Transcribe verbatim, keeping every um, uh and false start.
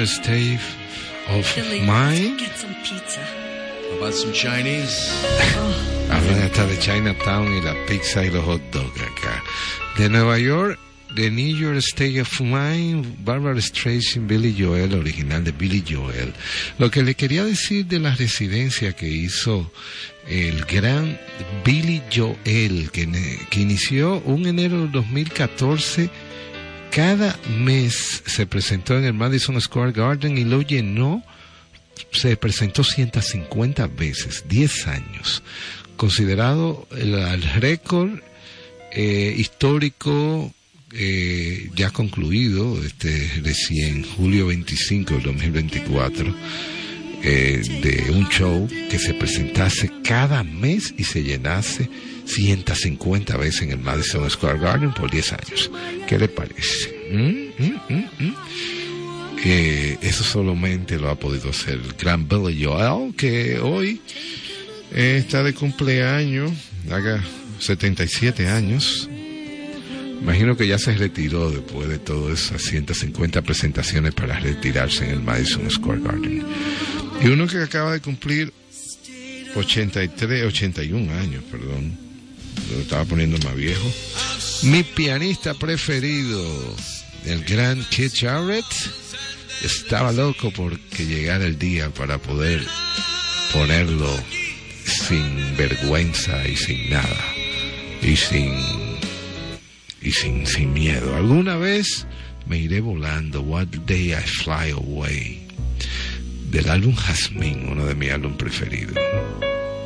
Your State of Mind. Get some pizza. How about some Chinese? Hablan hasta de Chinatown y la pizza y los hot dogs acá. De Nueva York, The New York State of Mind, Barbra Streisand, Billy Joel, original de Billy Joel. Lo que le quería decir de la residencia que hizo el gran Billy Joel, que, que inició un enero del dos mil catorce, cada mes se presentó en el Madison Square Garden y lo llenó, se presentó ciento cincuenta veces, diez años, considerado el, el récord eh, histórico Eh, ya concluido, este recién julio veinticinco del dos mil veinticuatro, eh, de un show que se presentase cada mes y se llenase ciento cincuenta veces en el Madison Square Garden por diez años. ¿Qué le parece? ¿Mm? ¿Mm? ¿Mm? ¿Mm? Eh, eso solamente lo ha podido hacer el gran Billy Joel, que hoy eh, está de cumpleaños, haga setenta y siete años. Imagino que ya se retiró después de todas esas ciento cincuenta presentaciones para retirarse en el Madison Square Garden. Y uno que acaba de cumplir ochenta y tres, ochenta y uno años, perdón, lo estaba poniendo más viejo. Mi pianista preferido, el gran Keith Jarrett, estaba loco porque llegara el día para poder ponerlo sin vergüenza y sin nada. Y sin... y sin, sin miedo. Alguna vez me iré volando, What Day I Fly Away, del álbum Jasmine, uno de mis álbumes preferidos.